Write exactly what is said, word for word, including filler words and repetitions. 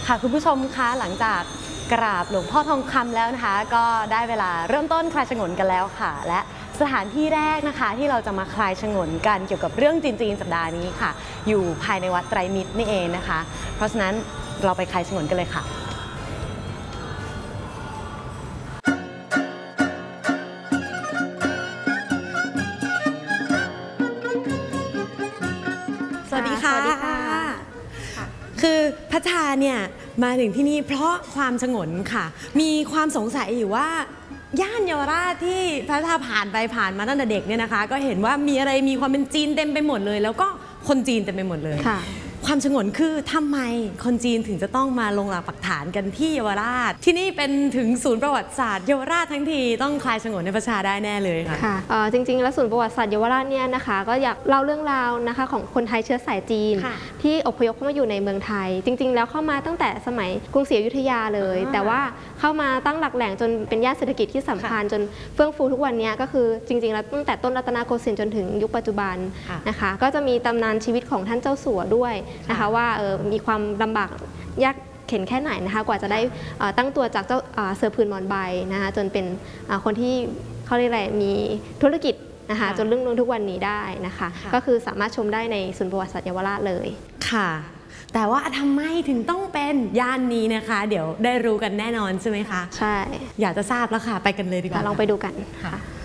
ค่ะคุณผู้ชมคะหลังจากกราบหลวงพ่อทองคำแล้วนะคะก็ได้เวลาเริ่มต้นคลายฉงนกันแล้วค่ะและสถานที่แรกนะคะที่เราจะมาคลายฉงนกันเกี่ยวกับเรื่องจีนๆสัปดาห์นี้ค่ะอยู่ภายในวัดไตรมิตรนี่เองนะคะเพราะฉะนั้นเราไปคลายฉงนกันเลยค่ะสวัสดีค่ะคือพัชชาเนี่ยมาถึงที่นี่เพราะความฉงนค่ะมีความสงสัยอยู่ว่าย่านเยาวราชที่พัชชาผ่านไปผ่านมาตั้งแต่เด็กเนี่ยนะคะก็เห็นว่ามีอะไรมีความเป็นจีนเต็มไปหมดเลยแล้วก็คนจีนเต็มไปหมดเลยความฉงนคือทำไมคนจีนถึงจะต้องมาลงหลักปักฐานกันที่เยาวราชที่นี่เป็นถึงศูนย์ประวัติศาสตร์เยาวราชทั้งทีต้องคลายฉงนในพัชชาได้แน่เลยค่ะค่ะจริงๆแล้วศูนย์ประวัติศาสตร์เยาวราชเนี่ยนะคะก็อยากเล่าเรื่องราวนะคะของคนไทยเชื้อสายจีนที่อพยพเข้ามาอยู่ในเมืองไทยจริงๆแล้วเข้ามาตั้งแต่สมัยกรุงศรีอยุธยาเลยแต่ว่าเข้ามาตั้งหลักแหล่งจนเป็นย่านเศรษฐกิจที่สำคัญจนเฟื่องฟูทุกวันนี้ก็คือจริงๆแล้วตั้งแต่ต้นรัตนโกสินทร์จนถึงยุคปัจจุบันนะคะก็จะมีตำนานชีวิตของท่านเจ้าสัวด้วยนะคะว่ามีความลำบากยากเข็นแค่ไหนนะคะกว่าจะได้ตั้งตัวจากเจ้าเสือผืนหมอนใบนะคะจนเป็นคนที่เขาเรียกอะไรมีธุรกิจนะคะจนเรื่องนู้นทุกวันนี้ได้นะคะก็คือสามารถชมได้ในศูนย์ประวัติศาสตร์เยาวราชเลยค่ะแต่ว่าทำไมถึงต้องเป็นย่านนี้นะคะเดี๋ยวได้รู้กันแน่นอนใช่ไหมคะใช่อยากจะทราบแล้วค่ะไปกันเลยดีกว่าลองไปดูกันค่ะ